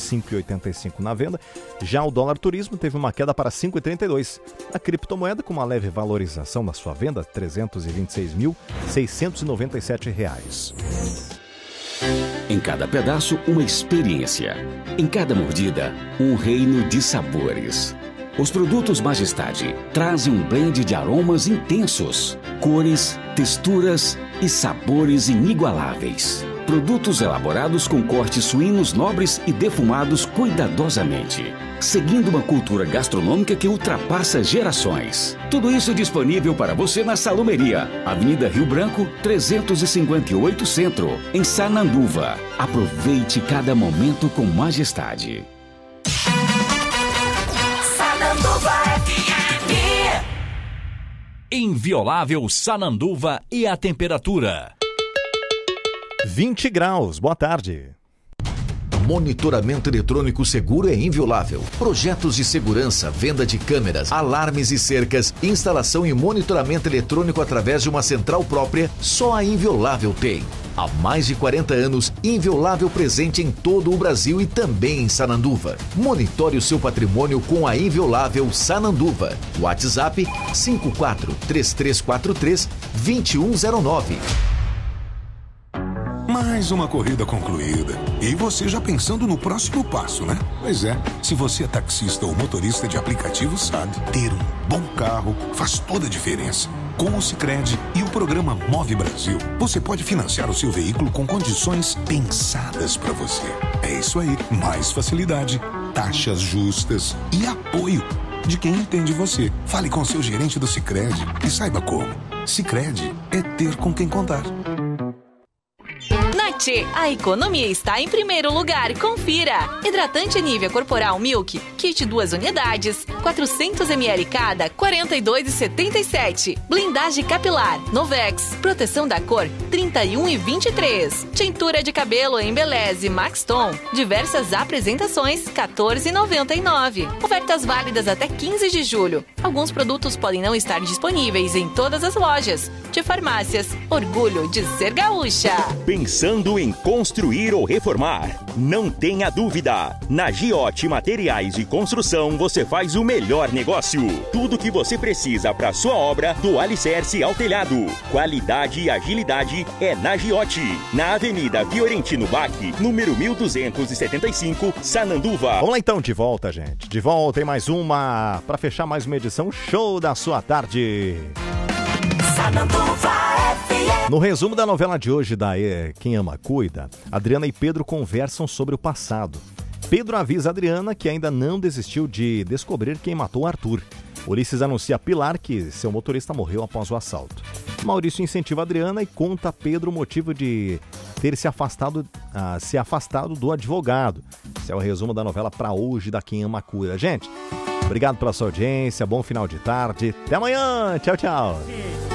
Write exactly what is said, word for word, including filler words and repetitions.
cinco reais e oitenta e cinco centavos na venda. Já o dólar turismo teve uma queda para cinco reais e trinta e dois centavos. A criptomoeda com uma leve valorização na sua venda, trezentos e vinte e seis mil, seiscentos e noventa e sete reais. Em cada pedaço, uma experiência. Em cada mordida, um reino de sabores. Os produtos Majestade trazem um blend de aromas intensos, cores, texturas e sabores inigualáveis. Produtos elaborados com cortes suínos nobres e defumados cuidadosamente, seguindo uma cultura gastronômica que ultrapassa gerações. Tudo isso disponível para você na Salumeria, Avenida Rio Branco, trezentos e cinquenta e oito Centro, em Sananduva. Aproveite cada momento com Majestade. Sananduva F M. Inviolável Sananduva e a temperatura. vinte graus, boa tarde. Monitoramento eletrônico seguro é inviolável. Projetos de segurança, venda de câmeras, alarmes e cercas, instalação e monitoramento eletrônico através de uma central própria, só a Inviolável tem. Há mais de quarenta anos, Inviolável presente em todo o Brasil e também em Sananduva. Monitore o seu patrimônio com a Inviolável Sananduva. WhatsApp cinco quatro três três quatro três dois um zero nove. Mais uma corrida concluída. E você já pensando no próximo passo, né? Pois é, se você é taxista ou motorista de aplicativo, sabe, ter um bom carro faz toda a diferença. Com o Sicredi e o programa Move Brasil, você pode financiar o seu veículo com condições pensadas para você. É isso aí, mais facilidade, taxas justas e apoio de quem entende você. Fale com seu gerente do Sicredi e saiba como. Sicredi é ter com quem contar. Tchê, a economia está em primeiro lugar, confira! Hidratante Nivea Corporal Milk, kit duas unidades, quatrocentos mililitros cada, quarenta e dois reais e setenta e sete centavos. Blindagem capilar, Novex, proteção da cor, trinta e um e vinte e três. Tintura de cabelo Embeleze Max Tom, diversas apresentações, quatorze reais e noventa e nove centavos. Ofertas válidas até quinze de julho. Alguns produtos podem não estar disponíveis em todas as lojas. De Farmácias, orgulho de ser gaúcha. Pensando em construir ou reformar? Não tenha dúvida. Na Giote Materiais de Construção você faz o melhor negócio. Tudo que você precisa para sua obra, do alicerce ao telhado. Qualidade e agilidade é na Giote. Na Avenida Fiorentino Bach, número mil duzentos e setenta e cinco, Sananduva. Vamos lá então, de volta, gente. De volta em mais uma, para fechar mais uma edição show da sua tarde. Sananduva F M. No resumo da novela de hoje da é, Quem Ama Cuida, Adriana e Pedro conversam sobre o passado. Pedro avisa Adriana que ainda não desistiu de descobrir quem matou Arthur. Ulisses anuncia a Pilar que seu motorista morreu após o assalto. Maurício incentiva Adriana e conta a Pedro o motivo de ter se afastado, uh, se afastado do advogado. Esse é o resumo da novela para hoje da Quem Ama Cuida. Gente, obrigado pela sua audiência, bom final de tarde. Até amanhã, tchau, tchau.